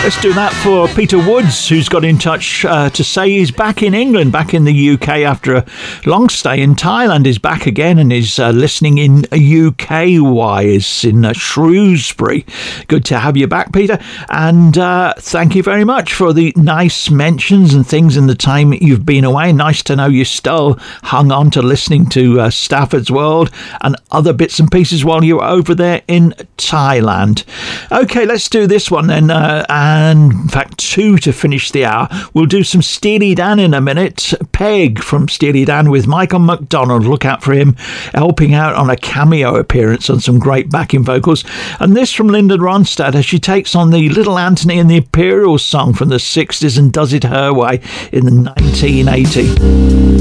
Let's do that for Peter Woods, who's got in touch to say he's back in England, back in the UK after a long stay in Thailand. He's back again and is listening in UK-wise in Shrewsbury. Good to have you back, Peter. And thank you very much for the nice mentions and things in the time you've been away. Nice to know you still hung on to listening to Stafford's World and other bits and pieces while you were over there in Thailand. Okay, let's do this one then. And in fact, 2 to finish the hour. We'll do some Steely Dan in a minute. Peg from Steely Dan with Michael McDonald. Look out for him helping out on a cameo appearance on some great backing vocals. And this from Linda Ronstadt as she takes on the Little Anthony and the Imperials song from the 60s and does it her way in the 1980.